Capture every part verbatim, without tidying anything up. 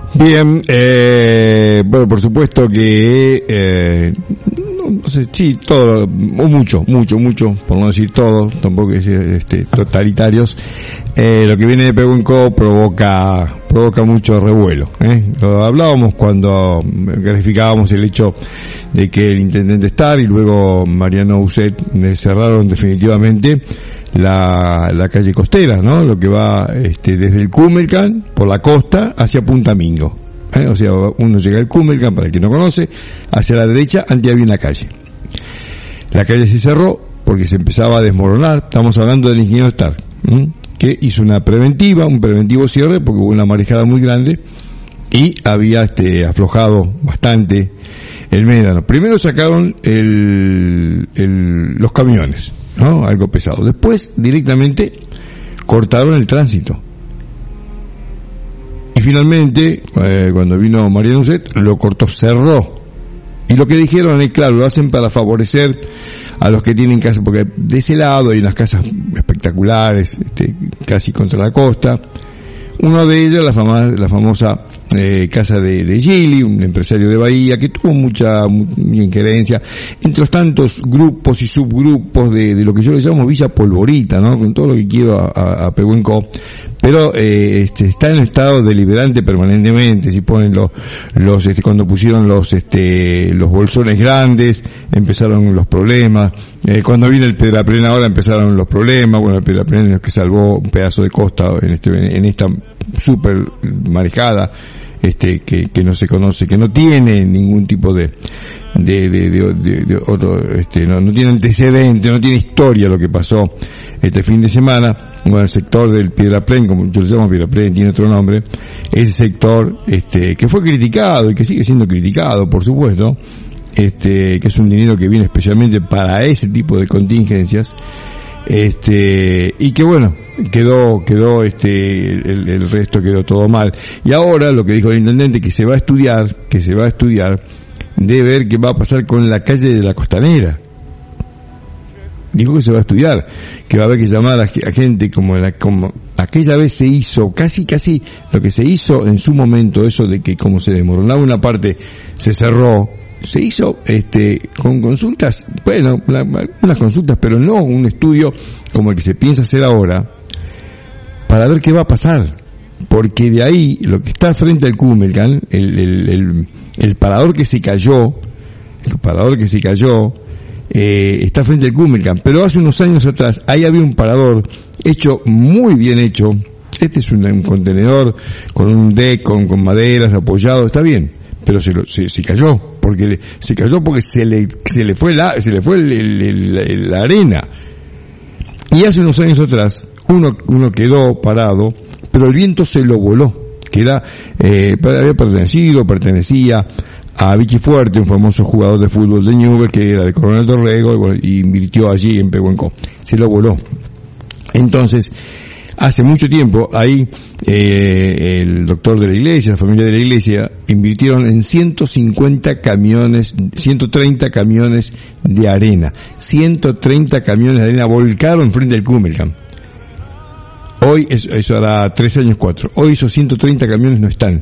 Bien, eh, bueno, por supuesto que, eh, no, no sé, sí, todo, o mucho, mucho, mucho, por no decir todo, tampoco es este, totalitarios, eh, lo que viene de Pehuenco provoca, provoca mucho revuelo, ¿eh? Lo hablábamos cuando clarificábamos el hecho de que el intendente Starr y luego Mariano Uset cerraron definitivamente la, la calle costera, ¿no? Lo que va este, desde el Cumelcan por la costa hacia Punta Mingo, ¿eh? O sea, uno llega al Cumelcan, para el que no conoce, hacia la derecha, antes había una calle. La calle se cerró porque se empezaba a desmoronar. Estamos hablando del ingeniero Starr, ¿eh? Que hizo una preventiva, un preventivo cierre, porque hubo una marejada muy grande y había este, aflojado bastante el médano. Primero sacaron el, el, los camiones, ¿no? Algo pesado. Después, directamente, cortaron el tránsito. Y finalmente, eh, cuando vino Mariano Uset, lo cortó, cerró. Y lo que dijeron es, claro, lo hacen para favorecer a los que tienen casas, porque de ese lado hay unas casas espectaculares, este, casi contra la costa. Uno de ellos, la, fama, la famosa eh, casa de, de Gili, un empresario de Bahía, que tuvo mucha, mucha injerencia, entre los tantos grupos y subgrupos de, de lo que yo le llamo Villa Polvorita, ¿no? Con todo lo que quiero a, a, a Pehuenco. Pero eh, este, está en estado deliberante permanentemente. Si ponen los, los este, cuando pusieron los este, los bolsones grandes, empezaron los problemas. Eh, cuando vino el Pedraplén ahora empezaron los problemas. Bueno, el Pedraplén es lo que salvó un pedazo de costa en este en esta super marejada, este que, que no se conoce, que no tiene ningún tipo de de de, de, de, de otro, este, no, no tiene antecedente, no tiene historia lo que pasó este fin de semana. Bueno, el sector del Piedraplén, como yo lo llamo Piedraplén, tiene otro nombre, ese sector este que fue criticado y que sigue siendo criticado, por supuesto, este que es un dinero que viene especialmente para ese tipo de contingencias, este y que bueno, quedó quedó este el, el resto quedó todo mal. Y ahora lo que dijo el intendente, que se va a estudiar, que se va a estudiar de ver qué va a pasar con la calle de la Costanera. Dijo que se va a estudiar, que va a haber que llamar a, a gente como, la, como aquella vez se hizo, casi casi lo que se hizo en su momento, eso de que como se desmoronaba una parte, se cerró, se hizo este con consultas, bueno, la, unas consultas, pero no un estudio como el que se piensa hacer ahora, para ver qué va a pasar, porque de ahí, lo que está frente al Cumelcan, el, el, el, el parador que se cayó, el parador que se cayó, Eh, está frente al Cumelcan, pero hace unos años atrás ahí había un parador hecho, muy bien hecho. Este es un, un contenedor con un deck, con, con maderas apoyado, está bien, pero se, lo, se, se cayó, porque se cayó porque se le, se le fue la, se le fue el, el, el, la arena. Y hace unos años atrás uno, uno quedó parado, pero el viento se lo voló, que era, eh, había pertenecido, pertenecía a Vichy Fuerte, un famoso jugador de fútbol de Newell's, que era de Coronel Dorrego, y, bueno, y invirtió allí en Pehuenco. Se lo voló. Entonces, hace mucho tiempo, ahí, eh, el doctor de la iglesia, la familia de la iglesia, invirtieron en ciento cincuenta camiones, ciento treinta camiones de arena. ciento treinta camiones de arena volcaron frente al Cumelcan. Hoy, eso, eso hará tres años, cuatro. Hoy esos ciento treinta camiones no están.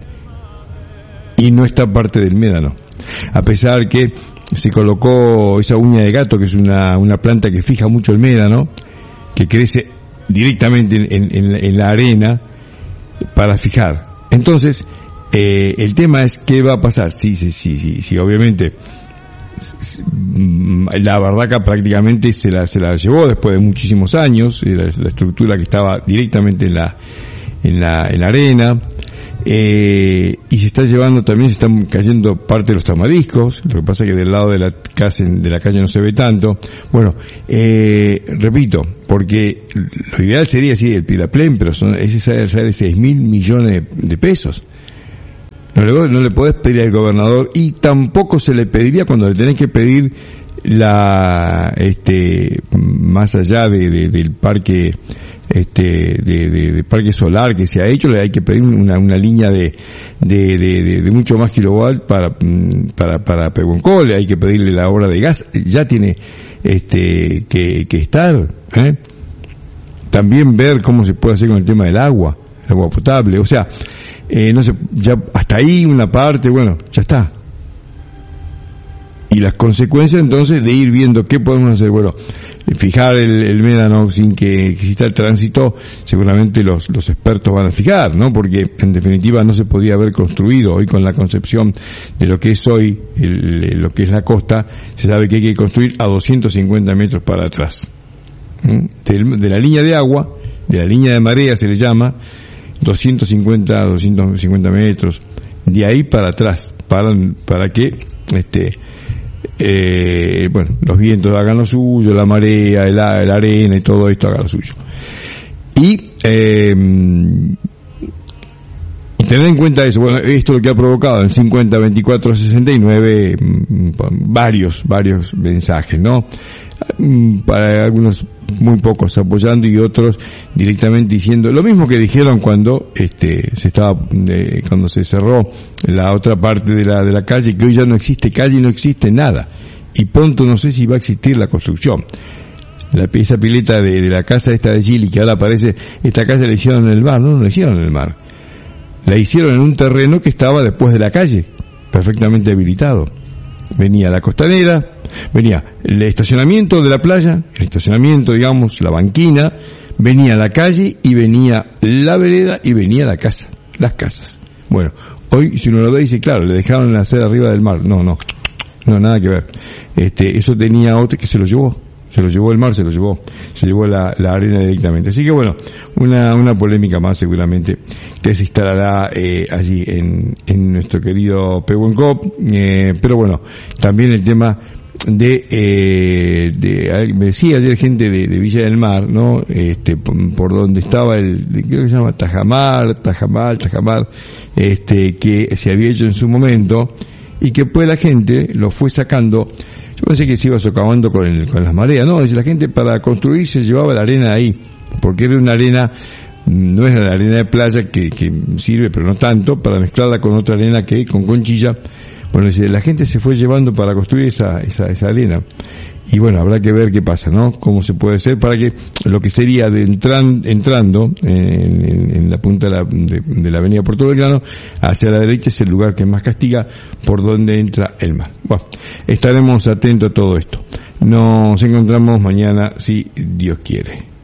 Y no está parte del médano, a pesar que se colocó esa uña de gato, que es una, una planta que fija mucho el médano, que crece directamente en, en, en la arena para fijar. Entonces, eh, el tema es qué va a pasar. Sí, sí, sí, sí, sí, obviamente la barraca prácticamente se la, se la llevó después de muchísimos años, la, la estructura que estaba directamente en la, en la, en la arena. Eh, y se está llevando también, se están cayendo parte de los tamadiscos. Lo que pasa es que del lado de la casa, de la calle no se ve tanto. Bueno, eh, repito, porque lo ideal sería sí el Piedraplén, pero son, ese sale, sale seis mil millones de pesos. No le, no le podés pedir al gobernador, y tampoco se le pediría cuando le tenés que pedir la, este, más allá de, de del parque, este de, de, de parque solar que se ha hecho, le hay que pedir una, una línea de de, de, de, de mucho más kilowatt para para para Pehuenco, le hay que pedirle la obra de gas, ya tiene este que, que estar, ¿eh? También ver cómo se puede hacer con el tema del agua, el agua potable, o sea, eh, no sé, ya hasta ahí una parte, bueno, ya está. Y las consecuencias entonces de ir viendo qué podemos hacer, bueno, fijar el, el médano sin que exista el tránsito, seguramente los, los expertos van a fijar, ¿no? Porque en definitiva no se podía haber construido hoy con la concepción de lo que es hoy, el, lo que es la costa, se sabe que hay que construir a doscientos cincuenta metros para atrás. ¿Mm? De, de la línea de agua, de la línea de marea se le llama, doscientos cincuenta, doscientos cincuenta metros, de ahí para atrás, para, para que, este, Eh, bueno, los vientos hagan lo suyo, la marea, el, la arena y todo esto haga lo suyo. Y, eh, y tener en cuenta eso, bueno, esto lo que ha provocado en cincuenta, veinticuatro, sesenta y nueve, varios, varios mensajes, ¿no? Para algunos muy pocos apoyando y otros directamente diciendo lo mismo que dijeron cuando este se estaba eh, cuando se cerró la otra parte de la de la calle, que hoy ya no existe calle y no existe nada, y pronto no sé si va a existir la construcción. La esa pileta de, de la casa esta de Chile, que ahora aparece, esta calle la hicieron en el mar, no, no la hicieron en el mar, la hicieron en un terreno que estaba después de la calle, perfectamente habilitado. Venía la costanera, venía el estacionamiento de la playa, el estacionamiento, digamos, la banquina, venía la calle y venía la vereda y venía la casa, las casas. Bueno, hoy si uno lo ve dice, claro, le dejaron nacer arriba del mar. No, no, no, nada que ver. Este, eso tenía otro que se lo llevó, se lo llevó el mar, se lo llevó, se llevó la, la arena directamente. Así que bueno, una, una polémica más seguramente que se instalará eh, allí en, en nuestro querido Pehuenco, eh, pero bueno, también el tema de, eh, de, me decía ayer gente de, de Villa del Mar, ¿no? Este, por, por donde estaba el, creo que se llama Tajamar, Tajamar, Tajamar, este, que se había hecho en su momento, y que pues la gente lo fue sacando. Yo pensé que se iba socavando con, el, con las mareas, no, es la gente para construir se llevaba la arena ahí, porque era una arena, no es la arena de playa que, que sirve, pero no tanto, para mezclarla con otra arena que con conchilla. Bueno, la gente se fue llevando para construir esa, esa, esa arena. Y bueno, habrá que ver qué pasa, ¿no? Cómo se puede hacer para que lo que sería de entran, entrando en, en, en la punta de la, de, de la avenida Puerto Belgrano, hacia la derecha es el lugar que más castiga por donde entra el mar. Bueno, estaremos atentos a todo esto. Nos encontramos mañana si Dios quiere.